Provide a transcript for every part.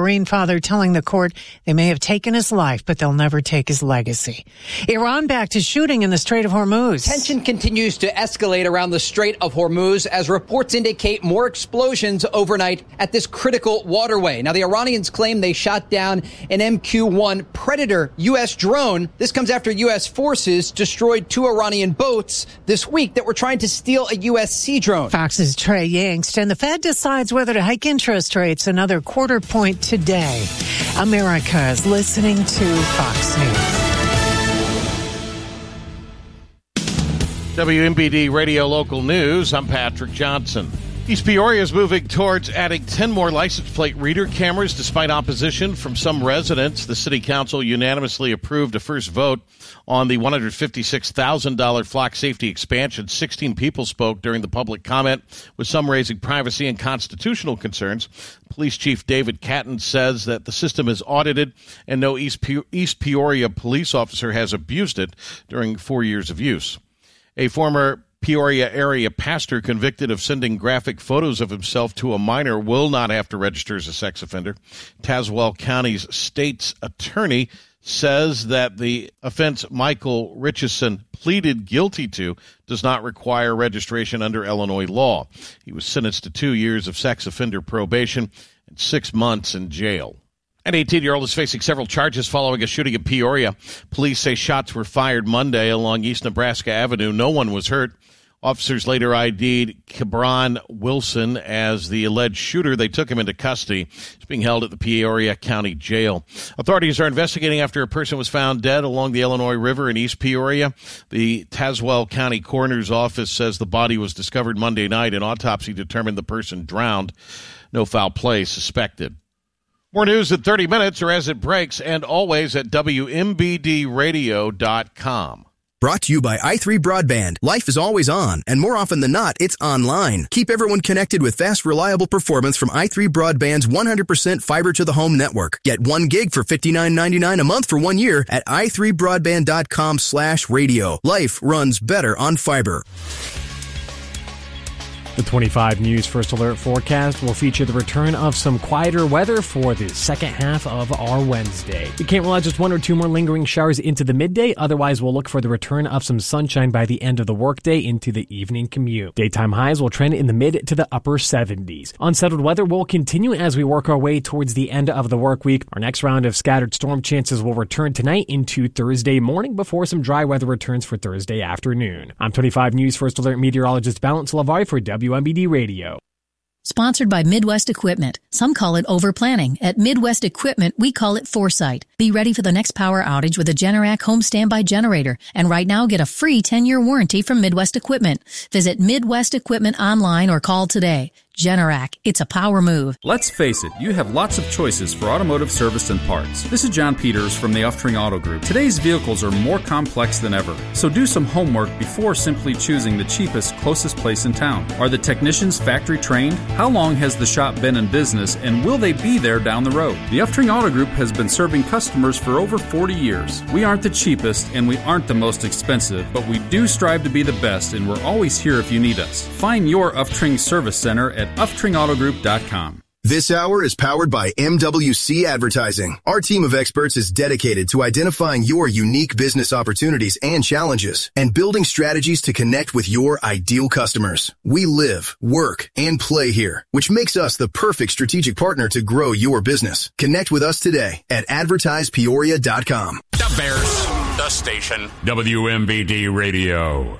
Marine father telling the court they may have taken his life, but they'll never take his legacy. Iran back to shooting in the Strait of Hormuz. Tension continues to escalate around the Strait of Hormuz as reports indicate more explosions overnight at this critical waterway. Now, the Iranians claim they shot down an MQ-1 Predator U.S. drone. This comes after U.S. forces destroyed 2 Iranian boats this week that were trying to steal a U.S. sea drone. Fox's Trey Yingst, and the Fed decides whether to hike interest rates another quarter point today. America is listening to Fox News. WMBD Radio Local News, I'm Patrick Johnson. East Peoria is moving towards adding 10 more license plate reader cameras despite opposition from some residents. The city council unanimously approved a first vote on the $156,000 flock safety expansion. 16 people spoke during the public comment, with some raising privacy and constitutional concerns. Police Chief David Catton says that the system is audited and no East Peoria police officer has abused it during 4 years of use. A former Peoria area pastor convicted of sending graphic photos of himself to a minor will not have to register as a sex offender. Tazewell County's state's attorney says that the offense Michael Richardson pleaded guilty to does not require registration under Illinois law. He was sentenced to 2 years of sex offender probation and 6 months in jail. An 18-year-old is facing several charges following a shooting in Peoria. Police say shots were fired Monday along East Nebraska Avenue. No one was hurt. Officers later ID'd Cabron Wilson as the alleged shooter. They took him into custody. He's being held at the Peoria County Jail. Authorities are investigating after a person was found dead along the Illinois River in East Peoria. The Tazewell County Coroner's Office says the body was discovered Monday night. An autopsy determined the person drowned. No foul play suspected. More news in 30 minutes or as it breaks, and always at WMBDradio.com. Brought to you by i3 Broadband. Life is always on, and more often than not, it's online. Keep everyone connected with fast, reliable performance from i3 Broadband's 100% fiber-to-the-home network. Get 1 gig for $59.99 a month for 1 year at i3broadband.com/radio. Life runs better on fiber. The 25 News First Alert forecast will feature the return of some quieter weather for the second half of our Wednesday. We can't rule out just 1 or 2 more lingering showers into the midday. Otherwise, we'll look for the return of some sunshine by the end of the workday into the evening commute. Daytime highs will trend in the mid to the upper 70s. Unsettled weather will continue as we work our way towards the end of the work week. Our next round of scattered storm chances will return tonight into Thursday morning before some dry weather returns for Thursday afternoon. I'm 25 News First Alert meteorologist Balance Lavari for WMBD Radio. Sponsored by Midwest Equipment. Some call it over-planning. At Midwest Equipment, we call it foresight. Be ready for the next power outage with a Generac home standby generator. And right now, get a free 10-year warranty from Midwest Equipment. Visit Midwest Equipment online or call today. Generac, it's a power move. Let's face it, you have lots of choices for automotive service and parts. This is John Peters from the Uftring Auto Group. Today's vehicles are more complex than ever, so do some homework before simply choosing the cheapest, closest place in town. Are the technicians factory trained? How long has the shop been in business, and will they be there down the road? The Uftring Auto Group has been serving customers for over 40 years. We aren't the cheapest, and we aren't the most expensive, but we do strive to be the best, and we're always here if you need us. Find your Uftring Service Center at UftringAutogroup.com. This hour is powered by MWC Advertising. Our team of experts is dedicated to identifying your unique business opportunities and challenges and building strategies to connect with your ideal customers. We live, work, and play here, which makes us the perfect strategic partner to grow your business. Connect with us today at advertisepeoria.com. The Bears, the station, WMBD Radio.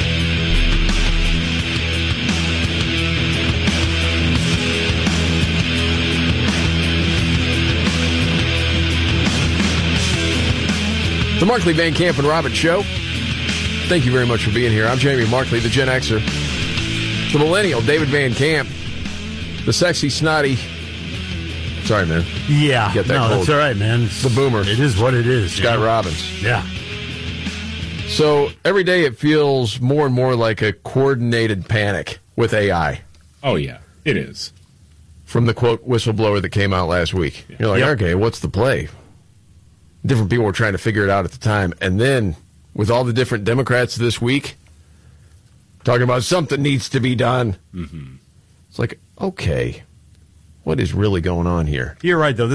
The Markley, Van Camp, and Robbins Show. Thank you very much for being here. I'm Jamie Markley, the Gen Xer. The Millennial, David Van Camp. The sexy, snotty. Sorry, man. Yeah. Get that no, cold. That's all right, man. The Boomer. It is what it is. Scott Robbins. Yeah. So every day it feels more and more like a coordinated panic with AI. Oh, yeah. It is. From the, quote, whistleblower that came out last week. You're like, okay, what's the play? Different people were trying to figure it out at the time. And then, with all the different Democrats this week, talking about something needs to be done. Mm-hmm. It's like, okay, what is really going on here? You're right, though.